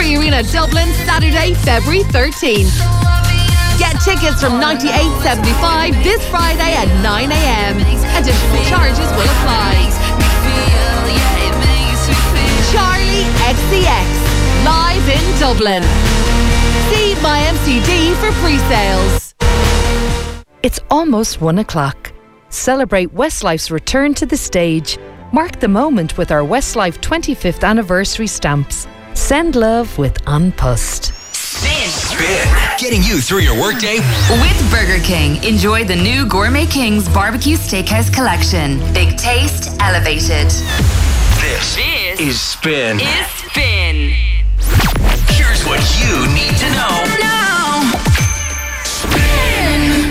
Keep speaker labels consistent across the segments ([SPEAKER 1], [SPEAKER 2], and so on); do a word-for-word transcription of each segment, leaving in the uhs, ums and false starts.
[SPEAKER 1] Three Arena Dublin, Saturday, February thirteenth. Get tickets from ninety-eight seventy-five this Friday at nine a.m. Additional charges will apply. Charlie X C X, live in Dublin. See my M C D for pre-sales.
[SPEAKER 2] It's almost one o'clock. Celebrate Westlife's return to the stage. Mark the moment with our Westlife twenty-fifth anniversary stamps. Send love with An Post.
[SPEAKER 3] Spin. Spin. Getting you through your workday.
[SPEAKER 4] With Burger King, enjoy the new Gourmet King's Barbecue Steakhouse Collection. Big taste, elevated.
[SPEAKER 3] This, this is Spin.
[SPEAKER 4] Is Spin.
[SPEAKER 3] Here's what you need to know.
[SPEAKER 4] Now.
[SPEAKER 3] Spin.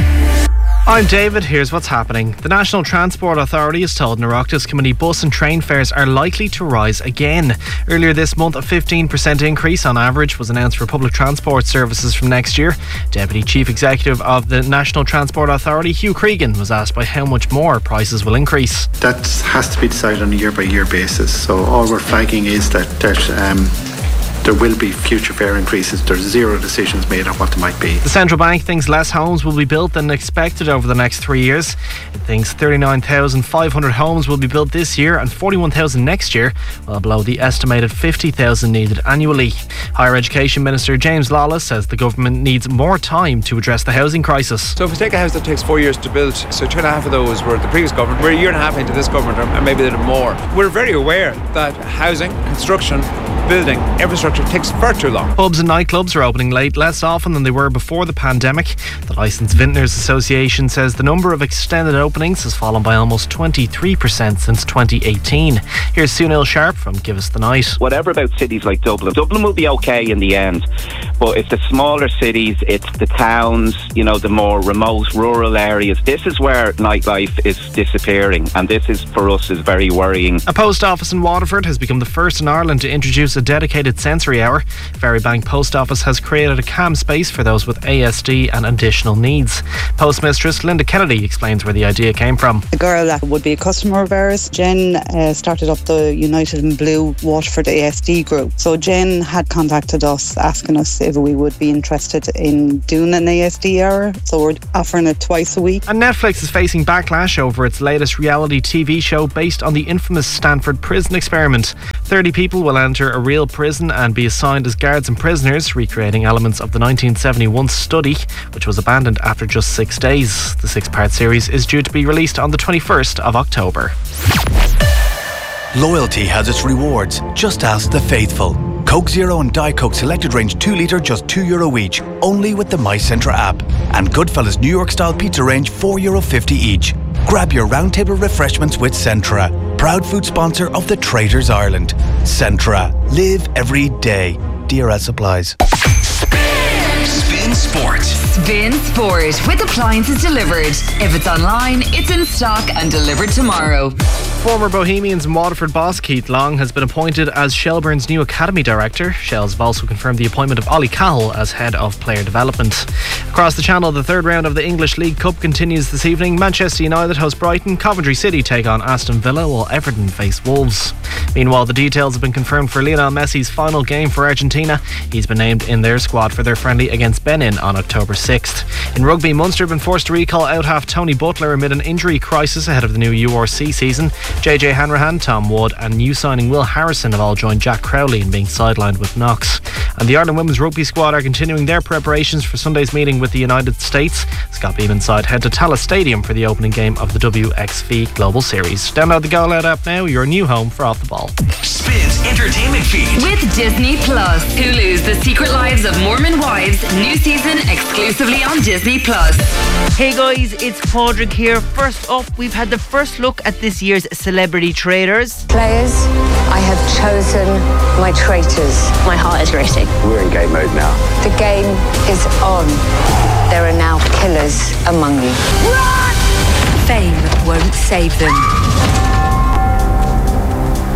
[SPEAKER 5] I'm David, here's what's happening. The National Transport Authority has told an Oireachtas committee bus and train fares are likely to rise again. Earlier this month, a fifteen percent increase on average was announced for public transport services from next year. Deputy Chief Executive of the National Transport Authority, Hugh Cregan, was asked by how much more prices will increase.
[SPEAKER 6] That has to be decided on a year-by-year basis. So all we're flagging is that, that um, there will be future fare increases. There's zero decisions made on what they might be.
[SPEAKER 5] The central bank thinks less homes will be built than expected over the next three years. It thinks thirty-nine thousand five hundred homes will be built this year and forty-one thousand next year, well below the estimated fifty thousand needed annually. Higher Education Minister James Lawless says the government needs more time to address the housing crisis.
[SPEAKER 7] So if we take a house that takes four years to build, so two and a half of those were the previous government, we're a year and a half into this government, and maybe a little more. We're very aware that housing, construction, building, infrastructure takes far too long.
[SPEAKER 5] Pubs and nightclubs are opening late, less often than they were before the pandemic. The Licensed Vintners Association says the number of extended openings has fallen by almost twenty-three percent since twenty eighteen. Here's Sunil Sharp from Give Us the Night.
[SPEAKER 8] Whatever about cities like Dublin, Dublin will be okay in the end, but it's the smaller cities, it's the towns, you know, the more remote rural areas. This is where nightlife is disappearing, and this is, for us, is very worrying.
[SPEAKER 5] A post office in Waterford has become the first in Ireland to introduce a dedicated sensory hour. Ferrybank Post Office has created a calm space for those with A S D and additional needs. Postmistress Linda Kennedy explains where the idea came from.
[SPEAKER 9] A girl that would be a customer of ours, Jen, uh, started up the United in Blue Waterford A S D group. So Jen had contacted us asking us if we would be interested in doing an A S D hour. So we're offering it twice a week.
[SPEAKER 5] And Netflix is facing backlash over its latest reality T V show based on the infamous Stanford prison experiment. thirty people will enter a real prison and be assigned as guards and prisoners, recreating elements of the nineteen seventy-one study, which was abandoned after just six days. The six-part series is due to be released on the twenty-first of October.
[SPEAKER 10] Loyalty has its rewards. Just ask the faithful. Coke Zero and Diet Coke Selected Range two litre just two euro each, only with the MyCentra app. And Goodfellas New York Style Pizza Range four euro fifty each. Grab your roundtable refreshments with Centra, proud food sponsor of the Traitors Ireland. Centra, live every day. D R S applies.
[SPEAKER 3] Spin Sport.
[SPEAKER 4] Spin Sport with appliances delivered. If it's online, it's in stock and delivered tomorrow.
[SPEAKER 5] Former Bohemians and Waterford boss Keith Long has been appointed as Shelbourne's new academy director. Shells have also confirmed the appointment of Ollie Cahill as head of player development. Across the channel, the third round of the English League Cup continues this evening. Manchester United host Brighton, Coventry City take on Aston Villa, while Everton face Wolves. Meanwhile, the details have been confirmed for Lionel Messi's final game for Argentina. He's been named in their squad for their friendly against Benin on October sixth. In rugby, Munster have been forced to recall out half Tony Butler amid an injury crisis ahead of the new U R C season. J J Hanrahan, Tom Wood and new signing Will Harrison have all joined Jack Crowley in being sidelined with knocks. And the Ireland women's rugby squad are continuing their preparations for Sunday's meeting with the United States. Scott Beeman side head to Tallaght Stadium for the opening game of the W X V Global Series. Download the Go Loud app now, your new home for Off the Ball.
[SPEAKER 3] Spins entertainment feed.
[SPEAKER 4] With Disney Plus. Hulu's The Secret Lives of Mormon Wives. New season exclusively on Disney Plus.
[SPEAKER 11] Hey guys, it's Padraig here. First up, we've had the first look at this year's Celebrity Traitors.
[SPEAKER 12] Players, I have chosen my traitors. My heart is racing.
[SPEAKER 13] We're in game mode now.
[SPEAKER 12] The game is on. There are now killers among you. Run!
[SPEAKER 14] Fame won't save them.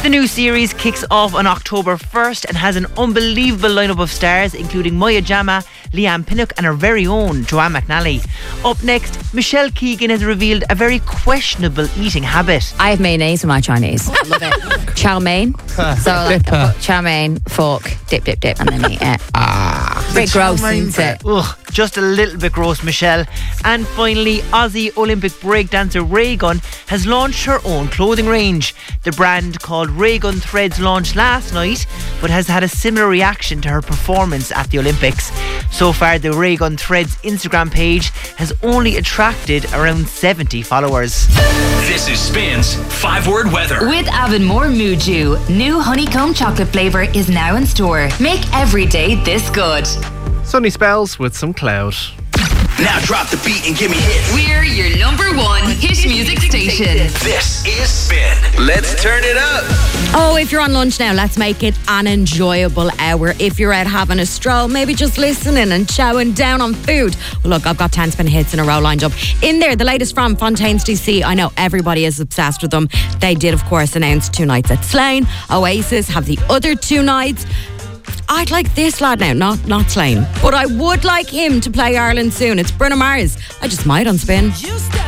[SPEAKER 11] The new series kicks off on October first and has an unbelievable lineup of stars, including Maya Jama, Leanne Pinnock and our very own Joanne McNally. Up next, Michelle Keegan has revealed a very questionable eating habit.
[SPEAKER 13] I have mayonnaise with my Chinese. I love it. Chow mein. So like, I put chow mein, fork, dip, dip, dip, and then eat it. Ah, a bit gross, isn't it?
[SPEAKER 11] Ugh, just a little bit gross, Michelle. And finally, Aussie Olympic breakdancer Ray Gunn has launched her own clothing range. The brand, called Ray Gunn Threads, launched last night, but has had a similar reaction to her performance at the Olympics. So far, the Ray Gunn Threads Instagram page has only attracted around seventy followers.
[SPEAKER 3] This is Spin's five-word weather.
[SPEAKER 4] With Avonmore Muju, new honeycomb chocolate flavour is now in store. Make every day this good.
[SPEAKER 5] Sunny spells with some cloud.
[SPEAKER 3] Now drop the beat and give me hits.
[SPEAKER 4] We're your number one hit music station.
[SPEAKER 3] This is Spin. Let's turn it up.
[SPEAKER 14] Oh, if you're on lunch now, let's make it an enjoyable hour. If you're out having a stroll, maybe just listening and chowing down on food. Well, look, I've got ten spin hits in a row lined up. In there, the latest from Fontaines D C. I know everybody is obsessed with them. They did, of course, announce two nights at Slane. Oasis have the other two nights. I'd like this lad now, not not Slane, but I would like him to play Ireland soon. It's Bruno Mars. I just might on Spin.